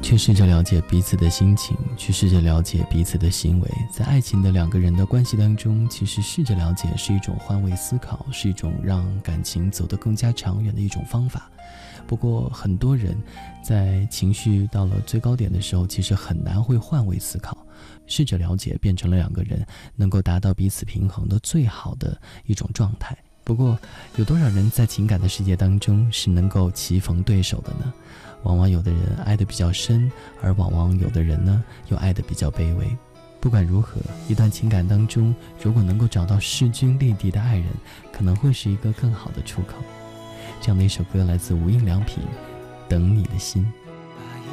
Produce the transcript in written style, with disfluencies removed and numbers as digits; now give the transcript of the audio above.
去试着了解彼此的心情，去试着了解彼此的行为。在爱情的两个人的关系当中，其实试着了解是一种换位思考，是一种让感情走得更加长远的一种方法。不过很多人在情绪到了最高点的时候，其实很难会换位思考，试着了解变成了两个人能够达到彼此平衡的最好的一种状态。不过有多少人在情感的世界当中是能够棋逢对手的呢？往往有的人爱得比较深，而往往有的人呢又爱得比较卑微。不管如何，一段情感当中如果能够找到势均力敌的爱人，可能会是一个更好的出口。这样的一首歌来自无印良品，等你的心。